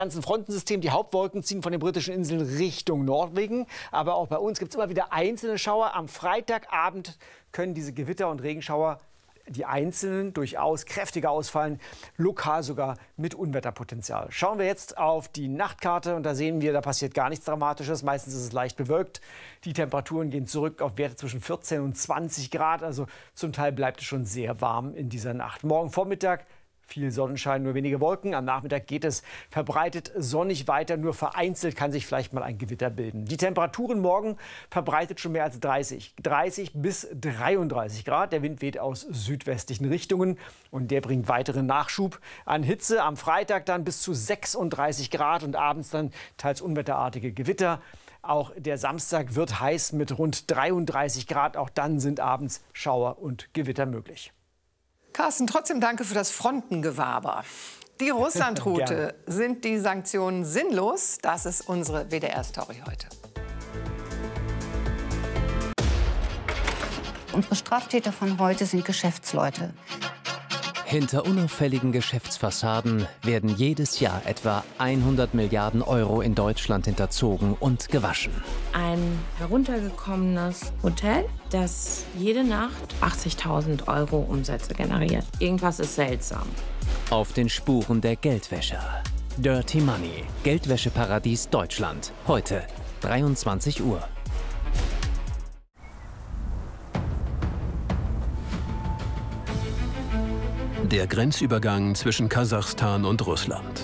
ganzen Frontensystem. Die Hauptwolken ziehen von den britischen Inseln Richtung Norwegen. Aber auch bei uns gibt es immer wieder einzelne Schauer. Am Freitagabend können diese Gewitter und Regenschauer, die einzelnen, durchaus kräftiger ausfallen, lokal sogar mit Unwetterpotenzial. Schauen wir jetzt auf die Nachtkarte und da sehen wir, da passiert gar nichts Dramatisches. Meistens ist es leicht bewölkt. Die Temperaturen gehen zurück auf Werte zwischen 14 und 20 Grad. Also zum Teil bleibt es schon sehr warm in dieser Nacht. Morgen Vormittag viel Sonnenschein, nur wenige Wolken. Am Nachmittag geht es verbreitet sonnig weiter. Nur vereinzelt kann sich vielleicht mal ein Gewitter bilden. Die Temperaturen morgen verbreitet schon mehr als 30 bis 33 Grad. Der Wind weht aus südwestlichen Richtungen und der bringt weiteren Nachschub an Hitze. Am Freitag dann bis zu 36 Grad und abends dann teils unwetterartige Gewitter. Auch der Samstag wird heiß mit rund 33 Grad. Auch dann sind abends Schauer und Gewitter möglich. Carsten, trotzdem danke für das Frontengewaber. Die Russlandroute. Sind die Sanktionen sinnlos? Das ist unsere WDR-Story heute. Unsere Straftäter von heute sind Geschäftsleute. Hinter unauffälligen Geschäftsfassaden werden jedes Jahr etwa 100 Milliarden Euro in Deutschland hinterzogen und gewaschen. Ein heruntergekommenes Hotel, das jede Nacht 80.000 Euro Umsätze generiert. Irgendwas ist seltsam. Auf den Spuren der Geldwäscher. Dirty Money, Geldwäscheparadies Deutschland. Heute, 23 Uhr. Der Grenzübergang zwischen Kasachstan und Russland.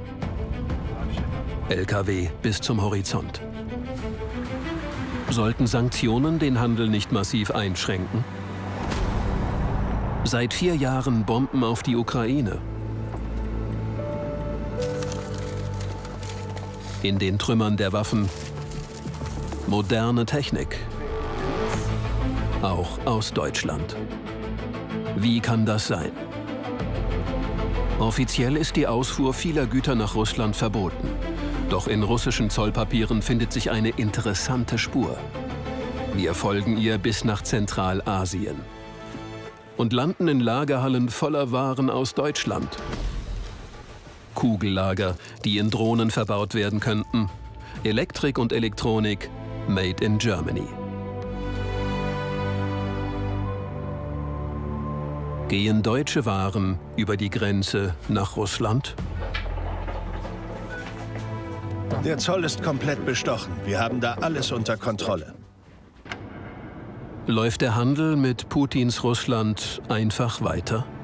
LKW bis zum Horizont. Sollten Sanktionen den Handel nicht massiv einschränken? Seit 4 Jahren Bomben auf die Ukraine. In den Trümmern der Waffen moderne Technik. Auch aus Deutschland. Wie kann das sein? Offiziell ist die Ausfuhr vieler Güter nach Russland verboten. Doch in russischen Zollpapieren findet sich eine interessante Spur. Wir folgen ihr bis nach Zentralasien und landen in Lagerhallen voller Waren aus Deutschland. Kugellager, die in Drohnen verbaut werden könnten. Elektrik und Elektronik, made in Germany. Gehen deutsche Waren über die Grenze nach Russland? Der Zoll ist komplett bestochen. Wir haben da alles unter Kontrolle. Läuft der Handel mit Putins Russland einfach weiter?